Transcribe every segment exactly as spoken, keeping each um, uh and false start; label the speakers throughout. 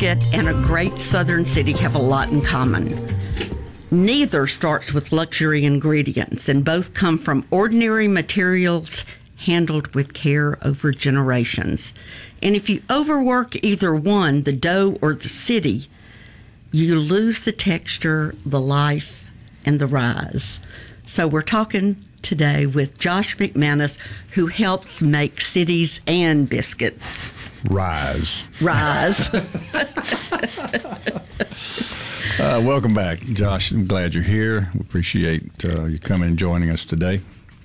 Speaker 1: biscuit and a great southern city have a lot in common. Neither starts with luxury ingredients, and both come from ordinary materials handled with care over generations. And if you overwork either one, the dough or the city, you lose the texture, the life, and the rise. So we're talking today with Josh McManus, who helps make cities and biscuits
Speaker 2: rise.
Speaker 1: Rise.
Speaker 2: uh, welcome back, Josh. I'm glad you're here. We appreciate uh, you coming and joining us today.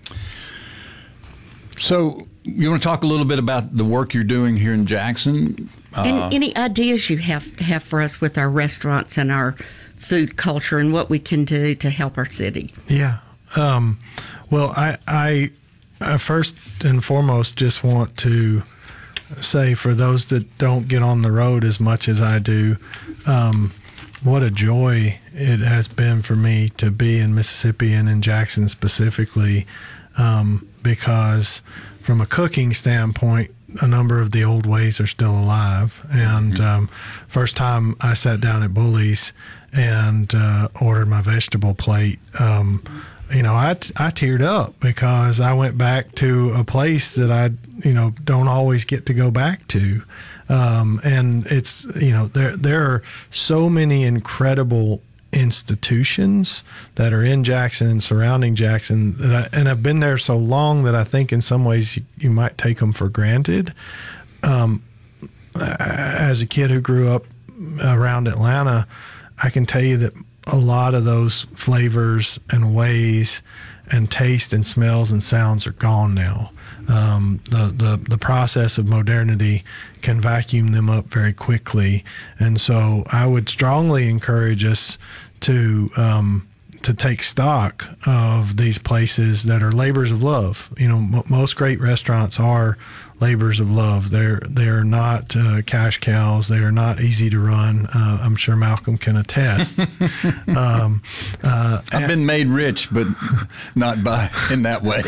Speaker 2: So you want to talk a little bit about the work you're doing here in Jackson? Uh,
Speaker 1: any, any ideas you have have for us with our restaurants and our food culture and what we can do to help our city?
Speaker 3: Yeah. Um, well, I, I, I first and foremost just want to say, for those that don't get on the road as much as I do, um, what a joy it has been for me to be in Mississippi and in Jackson specifically, um, because from a cooking standpoint, a number of the old ways are still alive. And mm-hmm. um, first time I sat down at Bully's and uh, ordered my vegetable plate, um, you know, I, I teared up because I went back to a place that I, you know, don't always get to go back to. Um, and it's, you know, there there are so many incredible institutions that are in Jackson and surrounding Jackson, that I, and I've been there so long that I think in some ways you, you might take them for granted. Um, as a kid who grew up around Atlanta, I can tell you that a lot of those flavors and ways and taste and smells and sounds are gone now. Um, the, the, the process of modernity can vacuum them up very quickly. And so I would strongly encourage us to, um, to take stock of these places that are labors of love. You know, m- most great restaurants are labors of love. They're they're not uh, cash cows. They are not easy to run. Uh, I'm sure Malcolm can attest. um, uh,
Speaker 2: I've been made rich, but not by in that way.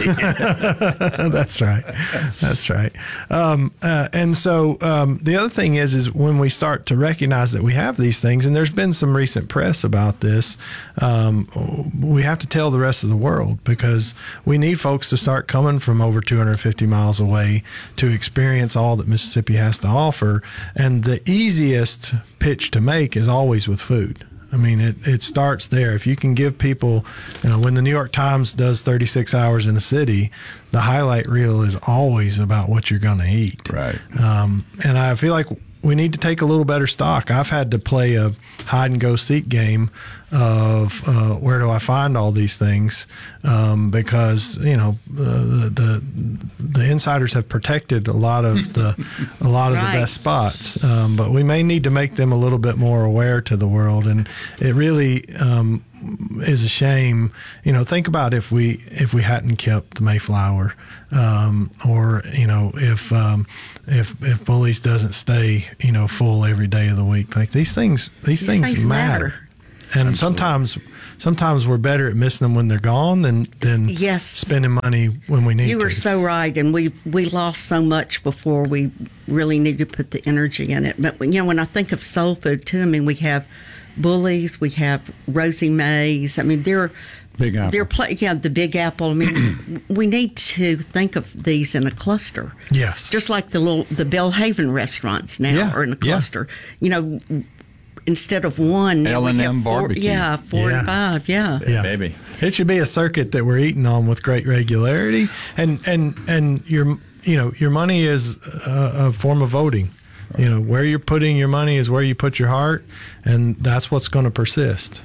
Speaker 3: That's right. That's right. Um, uh, and so um, the other thing is, is when we start to recognize that we have these things, and there's been some recent press about this, um, we have to tell the rest of the world, because we need folks to start coming from over two hundred fifty miles away to experience all that Mississippi has to offer. And the easiest pitch to make is always with food. I mean, it, it starts there. If you can give people, you know, when the New York Times does thirty-six hours in a city, the highlight reel is always about what you're going to eat.
Speaker 2: Right.
Speaker 3: Um, and I feel like we need to take a little better stock. I've had to play a hide and go seek game of uh, where do I find all these things, um, because you know the, the the insiders have protected a lot of the a lot of
Speaker 1: right.
Speaker 3: the best spots, um, but we may need to make them a little bit more aware to the world. And it really um, is a shame. You know, think about if we if we hadn't kept the Mayflower, um, or you know if um, if if Bully's doesn't stay you know full every day of the week. Like these things these, these things, things matter. matter. And Absolutely. sometimes sometimes we're better at missing them when they're gone than than
Speaker 1: yes.
Speaker 3: spending money when we need
Speaker 1: you
Speaker 3: to.
Speaker 1: You were so right, and we we lost so much before we really need to put the energy in it. But you know, when I think of soul food too, I mean, we have Bully's, we have Rosie Mae's. I mean, they're
Speaker 2: Big Apple.
Speaker 1: They're pla- yeah, the Big Apple. I mean, we need to think of these in a cluster.
Speaker 3: Yes,
Speaker 1: just like the little the Bellhaven restaurants now
Speaker 3: yeah.
Speaker 1: are in a cluster. Yeah. You know. Instead of one,
Speaker 2: L and M
Speaker 1: four,
Speaker 2: barbecue.
Speaker 1: Yeah, four
Speaker 3: yeah.
Speaker 1: and five, yeah.
Speaker 2: yeah. Baby.
Speaker 3: It should be a circuit that we're eating on with great regularity. And and, and your you know, your money is a, a form of voting. Right. You know, where you're putting your money is where you put your heart, and that's what's going to persist.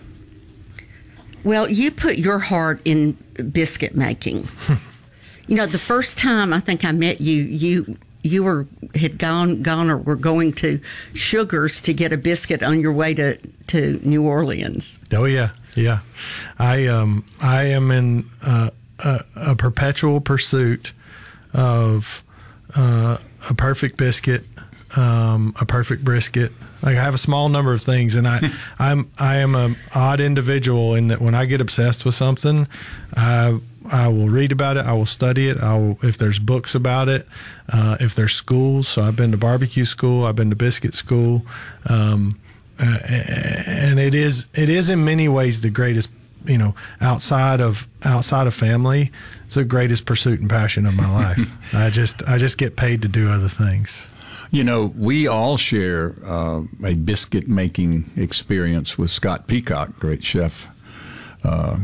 Speaker 1: Well, you put your heart in biscuit making. You know, the first time I think I met you, you you were had gone gone or were going to Sugar's to get a biscuit on your way to, to New Orleans.
Speaker 3: Oh yeah, yeah. I um I am in uh, a, a perpetual pursuit of uh, a perfect biscuit, um, a perfect brisket. Like I have a small number of things, and I I'm I am a odd individual in that when I get obsessed with something, I I will read about it. I will study it. I will, if there's books about it, uh, if there's schools. So I've been to barbecue school. I've been to biscuit school, um, uh, and it is it is in many ways the greatest. You know, outside of outside of family, it's the greatest pursuit and passion of my life. I just I just get paid to do other things.
Speaker 2: You know, we all share uh, a biscuit making experience with Scott Peacock, great chef. Uh,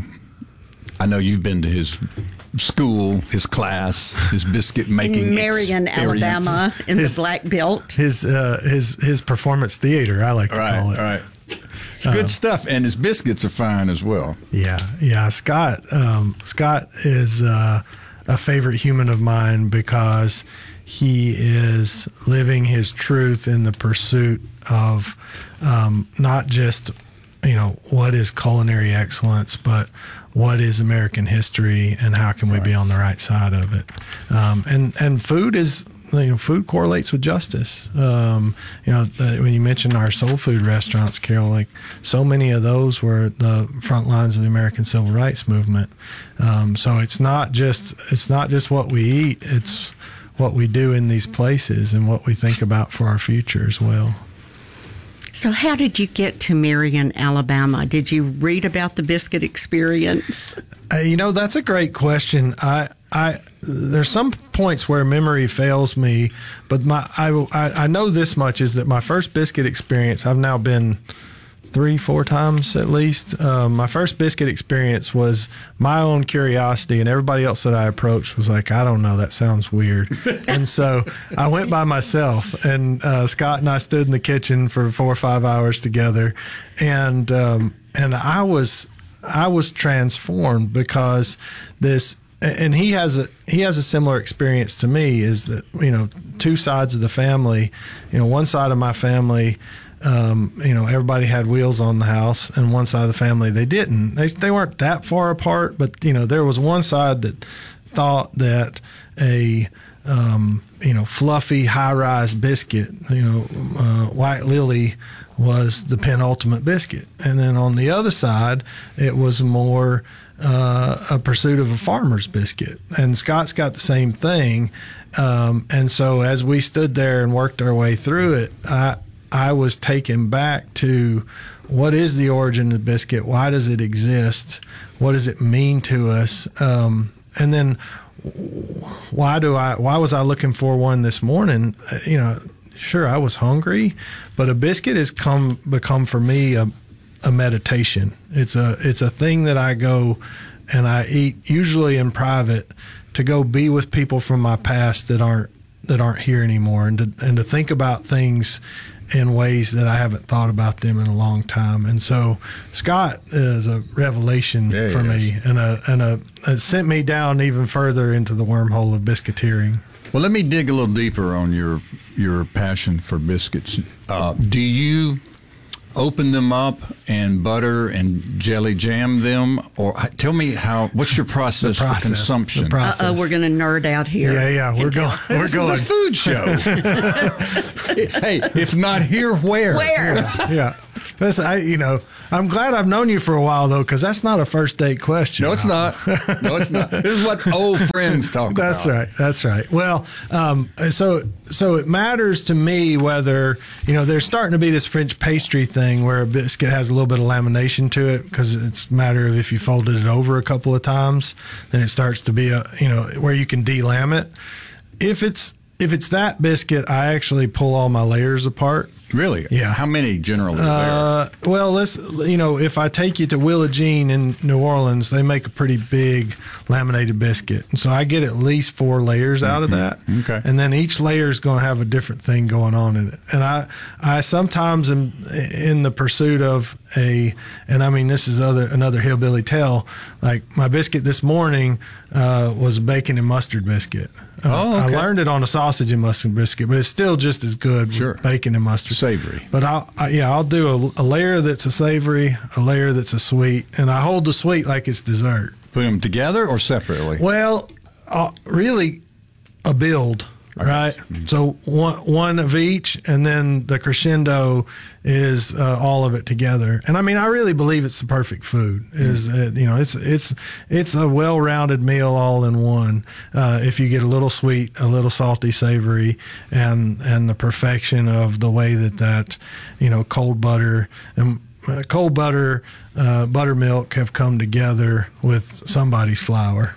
Speaker 2: I know you've been to his school, his class, his biscuit making
Speaker 1: in Marion,
Speaker 2: experience.
Speaker 1: Alabama, in
Speaker 3: His-
Speaker 1: the Black Belt.
Speaker 3: His uh, his his performance theater, I like to
Speaker 2: Right,
Speaker 3: call it.
Speaker 2: right. It's good stuff, and his biscuits are fine as well.
Speaker 3: Yeah, yeah. Scott, um, Scott is uh, a favorite human of mine because he is living his truth in the pursuit of um, not just, you know, what is culinary excellence, but what is American history and how can we be on the right side of it. Um, and and food is. You know, food correlates with justice. Um, you know, the, when you mentioned our soul food restaurants, Carol, like so many of those were the front lines of the American Civil Rights Movement. Um, so it's not just it's not just what we eat; it's what we do in these places and what we think about for our future as well.
Speaker 1: So how did you get to Marion, Alabama? Did you read about the biscuit experience?
Speaker 3: Uh, you know, that's a great question. I, I, there's some points where memory fails me, but my, I, I, I know this much is that my first biscuit experience, I've now been three, four times at least. Um, my first biscuit experience was my own curiosity, and everybody else that I approached was like, I don't know, that sounds weird. And so I went by myself, and uh, Scott and I stood in the kitchen for four or five hours together, and um, and I was I was transformed because this. And he has a he has a similar experience to me. Is that, you know, two sides of the family. You know, one side of my family, um, you know, everybody had wheels on the house, and one side of the family they didn't. They they weren't that far apart, but you know, there was one side that thought that a um, you know, fluffy high-rise biscuit, you know, uh, White Lily was the penultimate biscuit, and then on the other side, it was more. Uh, a pursuit of a farmer's biscuit. And Scott's got the same thing. Um, and so as we stood there and worked our way through it, I, I was taken back to what is the origin of the biscuit? Why does it exist? What does it mean to us? Um, and then why do I, why was I looking for one this morning? You know, sure, I was hungry, but a biscuit has come, become for me a, a meditation. It's a it's a thing that I go and I eat usually in private to go be with people from my past that aren't that aren't here anymore, and to and to think about things in ways that I haven't thought about them in a long time. And so Scott is a revelation
Speaker 2: Yeah,
Speaker 3: for
Speaker 2: he
Speaker 3: me, and a and a it sent me down even further into the wormhole of biscuiteering.
Speaker 2: Well, let me dig a little deeper on your your passion for biscuits. Uh, do you open them up and butter and jelly jam them, or tell me how? What's your process,
Speaker 3: The process,
Speaker 2: for consumption?
Speaker 3: the process.
Speaker 1: Uh-oh, we're going to nerd out here.
Speaker 3: Yeah, yeah, we're going. We're
Speaker 2: this
Speaker 3: going.
Speaker 2: is a food show. Hey, if not here, where?
Speaker 1: Where?
Speaker 3: Yeah, that's I. You know, I'm glad I've known you for a while though, because that's not a first date question.
Speaker 2: No, it's not. No, it's not. This is what old friends talk
Speaker 3: That's
Speaker 2: about.
Speaker 3: right. That's right. Well, um, so so it matters to me whether, you know, there's starting to be this French pastry thing where a biscuit has a little bit of lamination to it, because it's a matter of if you folded it over a couple of times, then it starts to be a, you know, where you can delam it. If it's if it's that biscuit, I actually pull all my layers apart.
Speaker 2: Really?
Speaker 3: Yeah.
Speaker 2: How many generally are
Speaker 3: Uh, well, let's, you know, if I take you to Willa Jean in New Orleans, they make a pretty big laminated biscuit. And so I get at least four layers out of that.
Speaker 2: Okay.
Speaker 3: And then each layer is going to have a different thing going on in it. And I, I sometimes am in the pursuit of a, and I mean, this is other, another hillbilly tale. Like my biscuit this morning uh, was a bacon and mustard biscuit. Uh,
Speaker 2: Oh, okay.
Speaker 3: I learned it on a sausage and mustard biscuit, but it's still just as good
Speaker 2: Sure.
Speaker 3: with bacon and mustard.
Speaker 2: Savory.
Speaker 3: But I'll, I, yeah, I'll do a, a layer that's a savory, a layer that's a sweet, and I hold the sweet like it's dessert.
Speaker 2: Put them together or separately?
Speaker 3: Well, uh, really, a build. right? So one one of each, and then the crescendo is uh, all of it together. And I mean, I really believe it's the perfect food. Is uh, you know, it's it's it's a well-rounded meal all in one. Uh, if you get a little sweet, a little salty, savory, and and the perfection of the way that that you know cold butter and uh, cold butter, uh, buttermilk have come together with somebody's flour.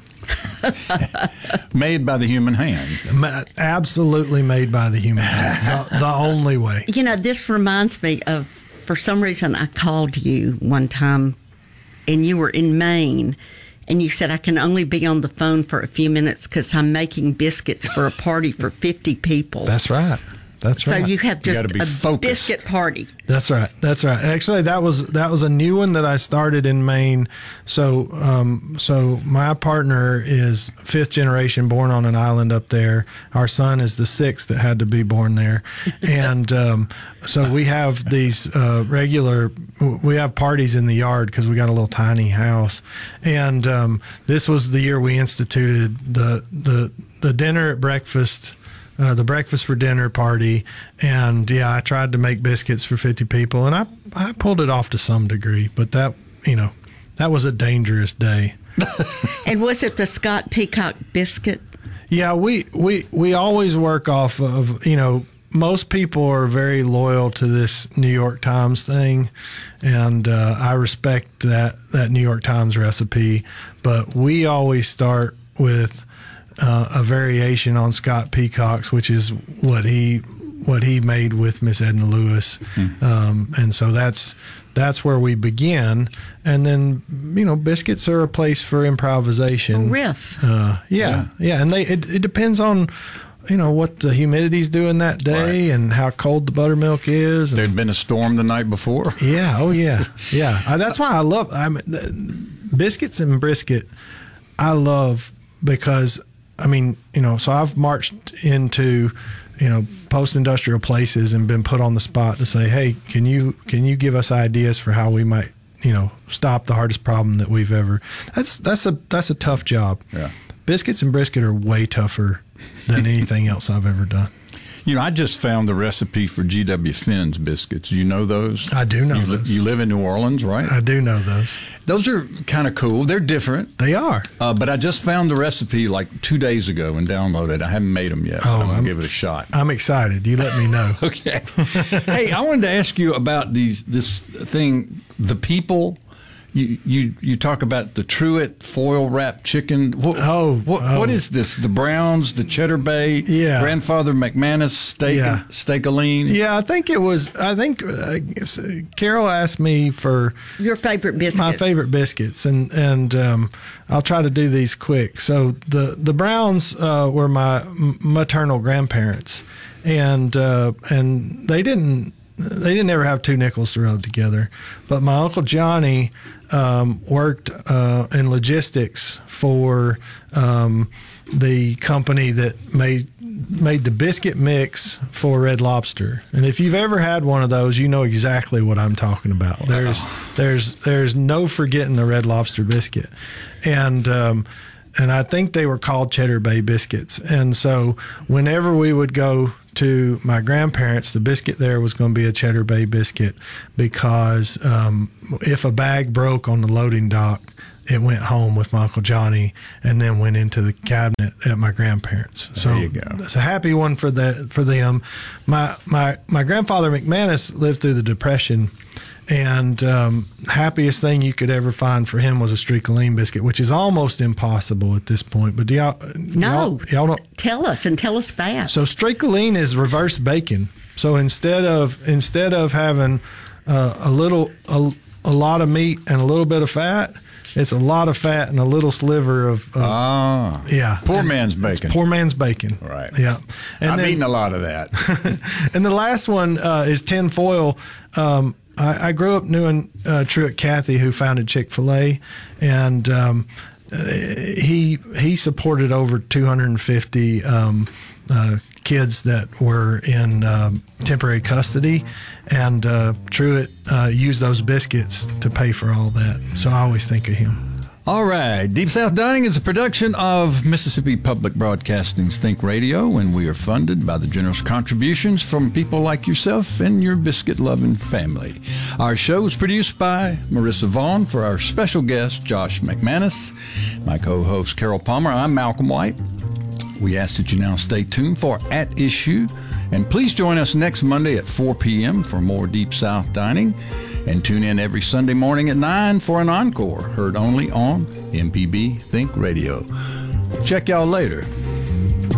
Speaker 2: Made by the human hand.
Speaker 3: Ma- absolutely made by the human hand. the, the only way.
Speaker 1: You know, this reminds me of, for some reason, I called you one time and you were in Maine and you said, I can only be on the phone for a few minutes because I'm making biscuits for a party for fifty people.
Speaker 3: That's right. That's
Speaker 1: so
Speaker 3: right.
Speaker 1: you have
Speaker 2: You
Speaker 1: just
Speaker 2: gotta be
Speaker 1: a
Speaker 2: focused.
Speaker 1: biscuit party.
Speaker 3: That's right. That's right. Actually, that was that was a new one that I started in Maine. So, um, so my partner is fifth generation, born on an island up there. Our son is the sixth that had to be born there, and um, so we have these uh, regular. We have parties in the yard because we got a little tiny house, and um, this was the year we instituted the the the dinner at breakfast. Uh, the breakfast for dinner party, and yeah, I tried to make biscuits for fifty people, and I I pulled it off to some degree, but that you know that was a dangerous day.
Speaker 1: And was it the Scott Peacock biscuit?
Speaker 3: Yeah, we we we always work off of you know most people are very loyal to this New York Times thing, and uh, I respect that that New York Times recipe, but we always start with Uh, a variation on Scott Peacock's, which is what he what he made with Miss Edna Lewis, mm. um, and so that's that's where we begin. And then you know, biscuits are a place for improvisation.
Speaker 1: A riff.
Speaker 3: Uh, yeah, yeah, yeah, and they it, it depends on you know what the humidity's doing that day
Speaker 2: Right.
Speaker 3: and how cold the buttermilk is. And,
Speaker 2: There'd been a storm the night before.
Speaker 3: yeah, oh yeah, yeah. I, that's why I love I mean, the, biscuits and brisket. I love because. I mean, you know, so I've marched into, you know, post-industrial places and been put on the spot to say, hey, can you can you give us ideas for how we might, you know, stop the hardest problem that we've ever. That's that's a that's a tough job.
Speaker 2: Yeah.
Speaker 3: Biscuits and brisket are way tougher than anything else I've ever done.
Speaker 2: You know, I just found the recipe for G W Finn's biscuits. You know those?
Speaker 3: I do know
Speaker 2: you, li-
Speaker 3: those.
Speaker 2: you live in New Orleans, right?
Speaker 3: I do know those.
Speaker 2: Those are kind of cool. They're different.
Speaker 3: They are.
Speaker 2: Uh, but I just found the recipe like two days ago and downloaded it. I haven't made them yet.
Speaker 3: Oh,
Speaker 2: I'm going
Speaker 3: I'm-
Speaker 2: to give it a shot.
Speaker 3: I'm excited. You let me know.
Speaker 2: Okay. Hey, I wanted to ask you about these this thing, the people. You you, you talk about the Truett foil wrapped chicken. What,
Speaker 3: Oh,
Speaker 2: what,
Speaker 3: oh.
Speaker 2: what is this? The Browns, the Cheddar Bay,
Speaker 3: Yeah.
Speaker 2: Grandfather McManus steak,
Speaker 3: Yeah.
Speaker 2: steakaline.
Speaker 3: Yeah, I think it was. I think uh, Carol asked me for
Speaker 1: Your favorite biscuit?
Speaker 3: my favorite biscuits, and and um, I'll try to do these quick. So the the Browns uh, were my m- maternal grandparents, and uh, and they didn't they didn't ever have two nickels to rub together. But my Uncle Johnny um, worked uh, in logistics for um, the company that made made the biscuit mix for Red Lobster. And if you've ever had one of those, you know exactly what I'm talking about. There's there's there's no forgetting the Red Lobster biscuit. And um, and I think they were called Cheddar Bay biscuits. And so whenever we would go to my grandparents, the biscuit there was going to be a Cheddar Bay biscuit, because um, if a bag broke on the loading dock, it went home with my Uncle Johnny and then went into the cabinet at my grandparents. So
Speaker 2: There you go.
Speaker 3: it's a happy one for the for them. My my my grandfather McManus lived through the Depression, and um, happiest thing you could ever find for him was a Streakaline biscuit, which is almost impossible at this point. But do y'all
Speaker 1: No.
Speaker 3: y'all, y'all don't.
Speaker 1: Tell us, and tell us fast.
Speaker 3: So Streakaline is reverse bacon. So instead of instead of having uh, a little a, a lot of meat and a little bit of fat, it's a lot of fat and a little sliver of uh,
Speaker 2: Ah.
Speaker 3: yeah.
Speaker 2: Poor
Speaker 3: And
Speaker 2: man's
Speaker 3: it's
Speaker 2: bacon.
Speaker 3: Poor man's bacon.
Speaker 2: Right.
Speaker 3: Yeah. And
Speaker 2: I've
Speaker 3: then,
Speaker 2: eaten a lot of that.
Speaker 3: and the last one uh, is tin foil. Um, I, I grew up knowing uh, Truett Cathy, who founded Chick-fil-A, and um, uh, he he supported over two hundred fifty um, uh, kids that were in um, temporary custody, and uh, Truett uh, used those biscuits to pay for all that. So I always think of him.
Speaker 2: All right. Deep South Dining is a production of Mississippi Public Broadcasting's Think Radio, and we are funded by the generous contributions from people like yourself and your biscuit-loving family. Our show is produced by Marissa Vaughn for our special guest, Josh McManus. My co-host, Carol Palmer. I'm Malcolm White. We ask that you now stay tuned for At Issue, and please join us next Monday at four p.m. for more Deep South Dining. And tune in every Sunday morning at nine for an encore, heard only on M P B Think Radio. Check y'all later.